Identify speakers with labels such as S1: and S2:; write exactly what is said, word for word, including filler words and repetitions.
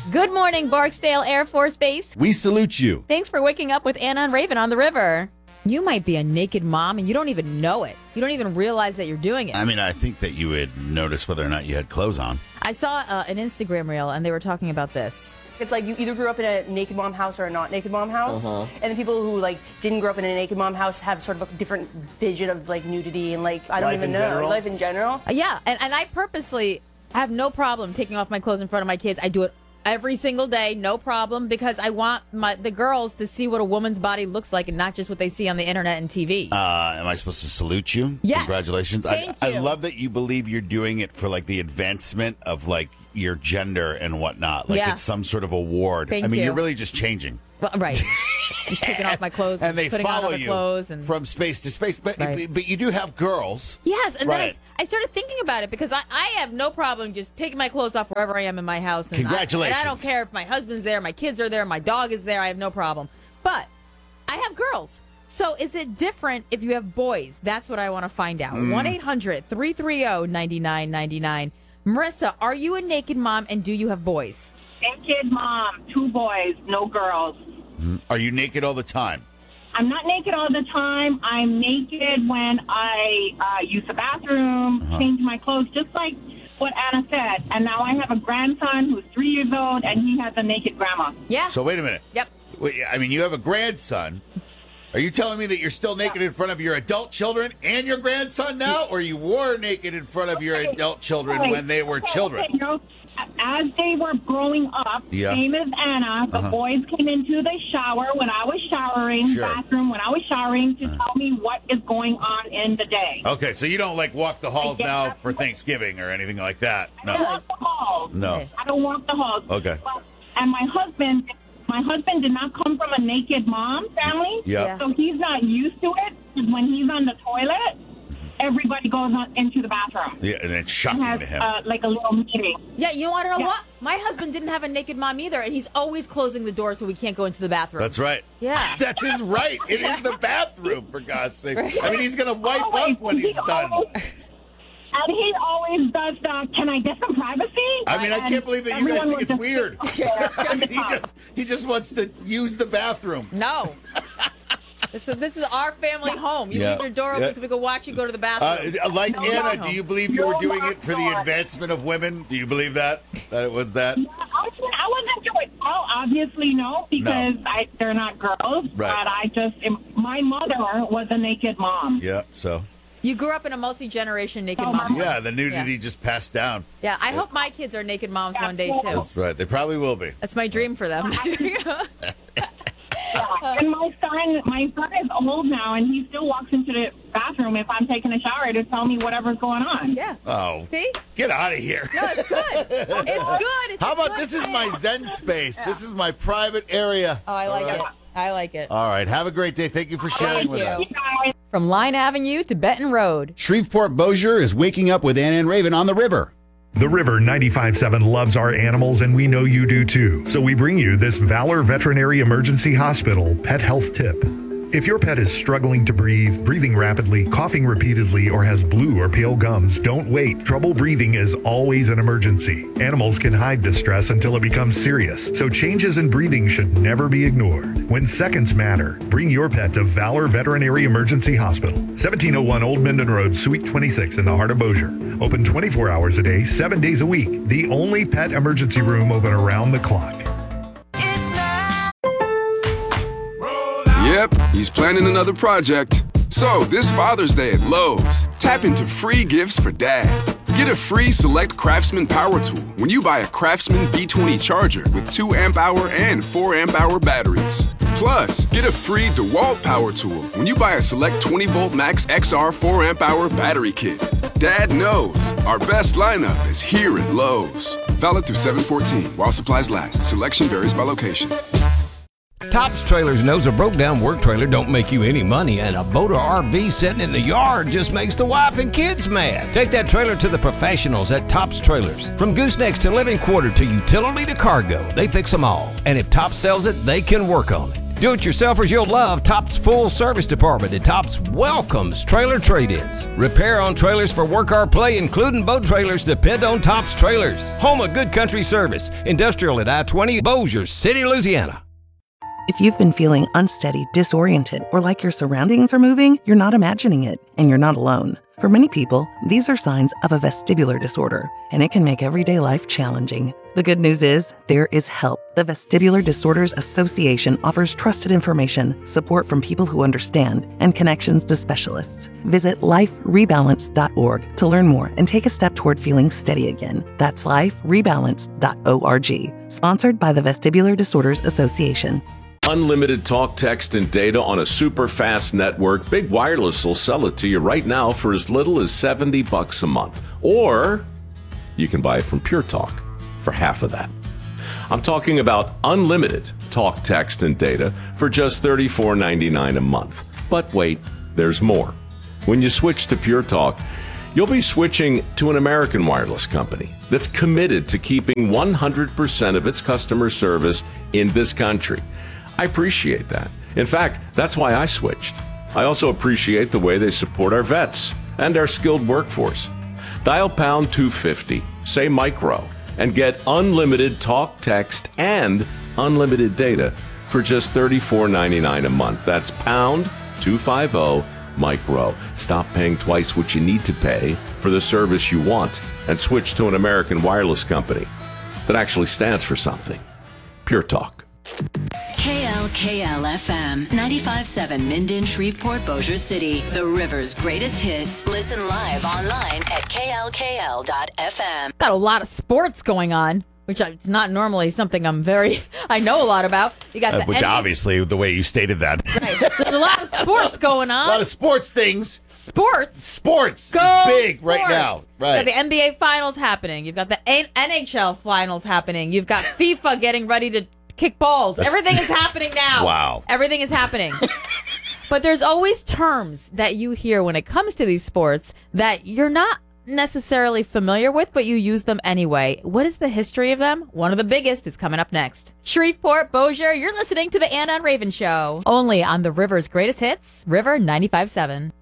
S1: Good morning, Barksdale Air Force Base.
S2: We salute you.
S1: Thanks for waking up with Anna and Raven on the river. You might be a naked mom and you don't even know it. You don't even realize that you're doing it.
S2: I mean, I think that you would notice whether or not you had clothes on.
S1: I saw uh, an Instagram reel and they were talking about this.
S3: It's like you either grew up in a naked mom house or a not naked mom house.
S4: Uh-huh.
S3: And the people who like didn't grow up in a naked mom house have sort of a different vision of like nudity and like, I don't
S4: Life
S3: even
S4: in
S3: know,
S4: general?
S3: life in general.
S1: Uh, yeah, and, and I purposely have no problem taking off my clothes in front of my kids. I do it every single day, no problem, because I want my the girls to see what a woman's body looks like and not just what they see on the internet and T V.
S2: Uh, am I supposed to salute you?
S1: Yes.
S2: Congratulations.
S1: Thank
S2: I,
S1: you.
S2: I love that you believe you're doing it for like the advancement of like your gender and whatnot. Like
S1: Yeah.
S2: it's some sort of award.
S1: Thank
S2: I mean,
S1: you.
S2: you're really just changing.
S1: Well, right. Just taking off my clothes
S2: And they
S1: putting on
S2: follow
S1: other
S2: you
S1: clothes and
S2: from space to space. But
S1: Right.
S2: but you do have girls.
S1: Yes, and then I,
S2: Right.
S1: s- I started thinking about it because I, I have no problem just taking my clothes off wherever I am in my house. And
S2: Congratulations.
S1: I, and I don't care if my husband's there, my kids are there, my dog is there. I have no problem. But I have girls. So is it different if you have boys? That's what I want to find out. one eight hundred three three zero nine nine nine nine. Marissa, are you a naked mom and do you have boys?
S5: Naked mom, two boys, no girls.
S2: Are you naked all the time?
S5: I'm not naked all the time. I'm naked when I uh, use the bathroom,
S2: Uh-huh.
S5: change my clothes, just like what Anna said. And now I have a grandson who's three years old, and he has a naked grandma.
S1: Yeah.
S2: So wait a minute.
S1: Yep.
S2: Wait, I mean, you have a grandson. Are you telling me that you're still naked in front of your adult children and your grandson now, or you were naked in front of your adult children
S5: Okay,
S2: when they were
S5: okay,
S2: children?
S5: okay, you know, as they were growing up,
S2: Yeah.
S5: same as Anna, the
S2: Uh-huh.
S5: boys came into the shower when I was showering,
S2: Sure.
S5: bathroom when I was showering, to tell me what is going on in the day.
S2: Okay, so you don't like walk the halls
S5: I get
S2: now
S5: that.
S2: for Thanksgiving or anything like that?
S5: I don't
S2: No.
S5: walk the halls.
S2: No.
S5: I don't walk the halls.
S2: Okay.
S5: But, and my husband, my husband did not come from a naked mom family.
S2: Yeah.
S1: Yeah.
S5: So he's not used to it. When he's on the toilet, everybody goes on into the bathroom.
S2: Yeah, and it's shocking
S5: Has
S2: to him.
S5: uh, like a little meeting.
S1: Yeah, you want to know
S5: Yeah.
S1: what? My husband didn't have a naked mom either, and he's always closing the door so we can't go into the bathroom.
S2: That's right.
S1: Yeah.
S2: That's his right. It is the bathroom, for God's sake.
S1: Right.
S2: I mean, he's going to wipe
S5: Always.
S2: up when he's
S5: He
S2: done.
S5: always- And he always does the, can I get some privacy?
S2: I mean, I
S5: And
S2: can't believe that you guys
S5: everyone
S2: think it's
S5: was
S2: weird.
S5: just- Yeah,
S2: I mean,
S5: the
S2: he
S5: top.
S2: just he just wants to use the bathroom.
S1: No. This is, this is our family home. You
S2: Yeah.
S1: leave your door open
S2: Yeah.
S1: so we can watch you go to the
S2: Uh,
S1: bathroom.
S2: like
S5: No,
S2: Anna,
S5: no.
S2: do you believe you were
S5: No,
S2: doing
S5: my
S2: it for the
S5: God.
S2: advancement of women? Do you believe that? That it was that?
S5: I wasn't, I wasn't doing well, obviously no, because I, they're not girls.
S2: Right.
S5: But I just, my mother was a naked mom.
S2: Yeah, so.
S1: You grew up in a multi-generation naked
S5: Oh,
S1: mom.
S5: my-
S2: Yeah, the nudity
S1: Yeah.
S2: just passed down.
S1: Yeah, I hope my kids are naked moms one day, too.
S2: That's right. They probably will be.
S1: That's my dream for them.
S5: Yeah. And my son, my son is old now, and he still walks into the bathroom if I'm taking a shower to tell me whatever's going on.
S1: Yeah.
S2: Oh,
S1: See?
S2: get out of here.
S1: No, it's good. It's good. It's
S2: How
S1: a
S2: about
S1: good
S2: this is
S1: thing.
S2: my Zen space. This is my private area.
S1: Oh, I like it. I like it.
S2: All right. Have a great day. Thank you for sharing
S1: Thank
S2: with
S1: you.
S2: us.
S5: You guys.
S1: From Line Avenue to Benton Road.
S2: Shreveport Bossier is waking up with Anna and Raven on the river.
S6: The River ninety-five point seven loves our animals, and we know you do too. So we bring you this Valor Veterinary Emergency Hospital pet health tip. If your pet is struggling to breathe, breathing rapidly, coughing repeatedly, or has blue or pale gums, don't wait. Trouble breathing is always an emergency. Animals can hide distress until it becomes serious, so changes in breathing should never be ignored. When seconds matter, bring your pet to Valor Veterinary Emergency Hospital, seventeen oh one Old Minden Road, Suite twenty-six in the heart of Bossier. Open twenty-four hours a day, seven days a week. The only pet emergency room open around the clock.
S7: Yep, he's planning another project. So, this Father's Day at Lowe's, tap into free gifts for Dad. Get a free Select Craftsman power tool when you buy a Craftsman V twenty charger with two amp hour and four amp hour batteries. Plus, get a free DeWalt power tool when you buy a Select twenty volt Max X R four amp hour battery kit. Dad knows our best lineup is here at Lowe's. Valid through seven fourteen while supplies last. Selection varies by location.
S8: Tops Trailers knows a broke-down work trailer don't make you any money, and a boat or R V sitting in the yard just makes the wife and kids mad. Take that trailer to the professionals at Tops Trailers. From goosenecks to living quarter to utility to cargo, they fix them all. And if Tops sells it, they can work on it. Do-it-yourselfers you'll love Top's full service department, and Top's welcomes trailer trade-ins. Repair on trailers for work or play, including boat trailers, depend on Top's Trailers. Home of good country service. Industrial at I twenty, Bossier City, Louisiana.
S4: If you've been feeling unsteady, disoriented, or like your surroundings are moving, you're not imagining it, and you're not alone. For many people, these are signs of a vestibular disorder, and it can make everyday life challenging. The good news is, there is help. The Vestibular Disorders Association offers trusted information, support from people who understand, and connections to specialists. Visit life rebalance dot org to learn more and take a step toward feeling steady again. That's life rebalance dot org. Sponsored by the Vestibular Disorders Association.
S9: Unlimited talk, text, and data on a super fast network. Big Wireless will sell it to you right now for as little as seventy bucks a month. Or you can buy it from Pure Talk for half of that. I'm talking about unlimited talk, text, and data for just thirty-four ninety-nine a month. But wait, there's more. When you switch to Pure Talk, you'll be switching to an American wireless company that's committed to keeping one hundred percent of its customer service in this country. I appreciate that. In fact, that's why I switched. I also appreciate the way they support our vets and our skilled workforce. Dial pound two fifty, say micro, and get unlimited talk, text, and unlimited data for just thirty-four ninety-nine a month. That's pound two fifty micro. Stop paying twice what you need to pay for the service you want and switch to an American wireless company that actually stands for something. Pure Talk.
S10: K L K L F M ninety-five point seven Minden, Shreveport, Bossier City. The River's greatest hits. Listen live online at K L K L dot F M.
S1: Got a lot of sports going on, which is not normally something I'm very, I know a lot about. You got
S2: uh,
S1: the
S2: which
S1: N B A
S2: obviously, the way you stated that.
S1: Right. There's a lot of sports going on.
S2: A lot of sports things.
S1: Sports.
S2: Sports
S1: Go
S2: is big
S1: sports.
S2: right now. Right.
S1: You've got the N B A finals happening. You've got the N H L finals happening. You've got FIFA getting ready to kick balls. That's, Everything is happening now.
S2: Wow.
S1: Everything is happening. But there's always terms that you hear when it comes to these sports that you're not necessarily familiar with, but you use them anyway. What is the history of them? One of the biggest is coming up next. Shreveport, Bossier, you're listening to the Anna and Raven Show. Only on the River's greatest hits, River ninety-five point seven.